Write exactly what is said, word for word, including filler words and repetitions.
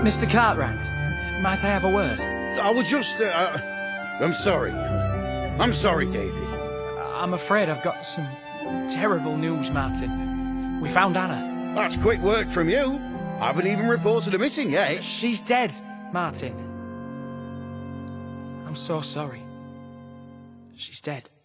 Mister Cartwright, might I have a word? I was just... Uh, I'm sorry. I'm sorry, Davy. I'm afraid I've got some terrible news, Martin. We found Anna. That's quick work from you. I haven't even reported her missing yet. She's dead, Martin. I'm so sorry. She's dead.